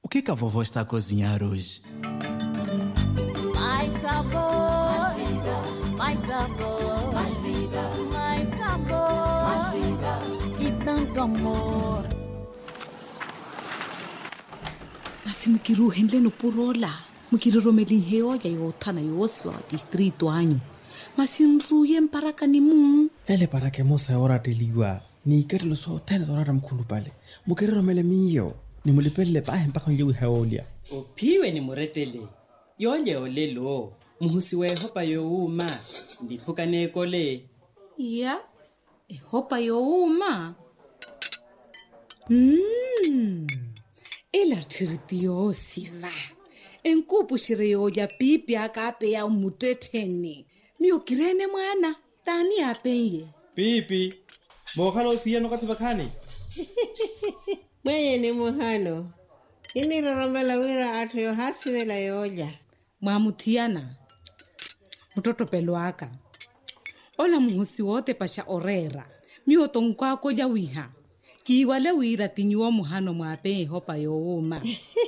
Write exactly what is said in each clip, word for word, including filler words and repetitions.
que que a vovó está a cozinhar hoje? Mais sabor, mais vida, mais sabor, mais vida, mais sabor, mais vida e tanto amor. Masi mukiruhendle no purola, mukiromeli heo ya yotana yoswa distrito anyo. Masi nruye mparaka ni mu. Ele para que mosa ora teliwa. Ni kerlo so tena dorara mkhulu pale. Mukiromele miyo. Ni mulipele pa mpaka njewe haolia. Upiwe ni muretele. Yonje olelo. Muhusi we hopa yo uma. Ndipuka nekole. Ya. E hopa yo uma. Mmm. Ela tiritiyo siva. Enkupu shireyo ya pipi akape ya umuteteni. Miyo kirene mwana. Tani apenye. Pipi. Mokalo pia no kativakani. Mwenye ni muhano. Ini roromela wira atu yo hasi wela yoja. Mwamutiana. Mtoto peluaka. Ola muhusi wote pasha orera. Miyo tonkwa koja wiha. Kiwale wira tinyuwa muhano mwape hopa youma.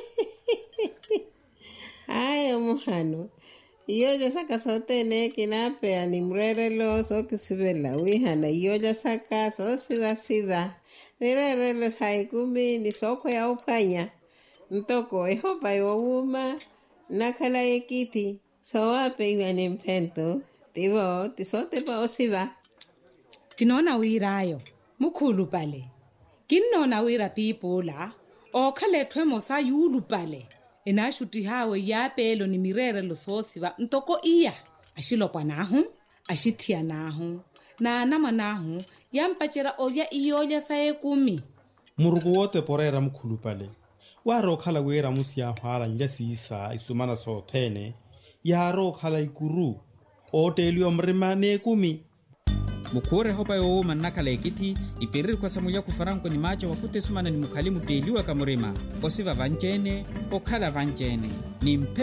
Ayo muhano. Iyoja saka sote ne kinapea ni mrerelo so kisibela wihana. Iyoja saka so siva siva. Mrerelo saikumi ni soko ya upanya. Ntoko ehopa youma. Nakala ekiti. So wape iwa ni mpento. Tivo tisote pa osiva. Kinona wira ayo. Mukulu pale. Kinona wira pipola. O kale twemo sa yulu pale. Enashuti hawe ya pelo ni mirere lo sosiva ntoko iya ashilopwa nahu ashitia nahu na nama nahu yampachera oya iyoja sae kumi Murugu wote porera mkhulu pale. Waro khala wera musia hwala njasi isa isumana so tene. Yaro khala ikuru. Otelio mrimane kumi. Mukure hopa yo uma nakala ekiti iperiri kwa samuya kufaranko ni macho wakute sumana ni mukalimu teliwa kamurima osiva vanjene okala vanjene ni mpe